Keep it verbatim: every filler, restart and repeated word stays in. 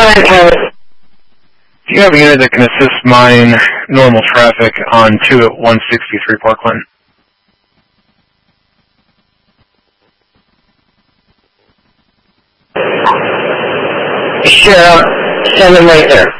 ahead, Tyler. Do you have a unit that can assist mine normal traffic on two at one sixty-three Parkland? Sure, I'll send them right there.